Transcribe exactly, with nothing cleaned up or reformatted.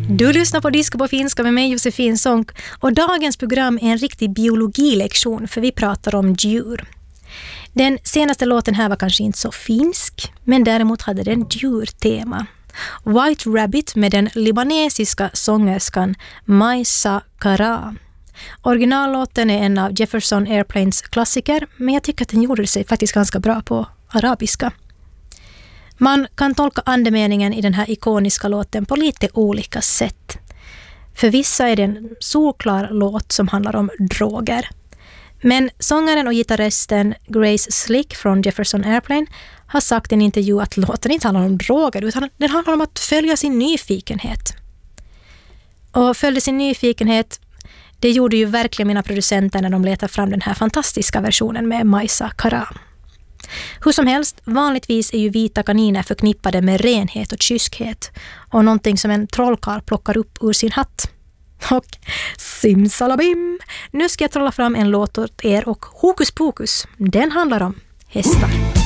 Du lyssnar på Disco på finska med mig Josefin Sonck och dagens program är en riktig biologilektion för vi pratar om djur. Den senaste låten här var kanske inte så finsk men däremot hade den djurtema. White Rabbit med den libanesiska sångerskan Maisa Kara. Originallåten är en av Jefferson Airplanes klassiker men jag tycker att den gjorde sig faktiskt ganska bra på arabiska. Man kan tolka andemeningen i den här ikoniska låten på lite olika sätt. För vissa är det en solklar låt som handlar om droger. Men sångaren och gitarristen Grace Slick från Jefferson Airplane har sagt i en intervju att låten inte handlar om droger utan den handlar om att följa sin nyfikenhet. Och följde sin nyfikenhet, det gjorde ju verkligen mina producenter när de letade fram den här fantastiska versionen med Maisa Kara. Hur som helst, vanligtvis är ju vita kaniner förknippade med renhet och kyskhet och någonting som en trollkarl plockar upp ur sin hatt. Och simsalabim! Nu ska jag trolla fram en låt åt er och hokus pokus, den handlar om hästar.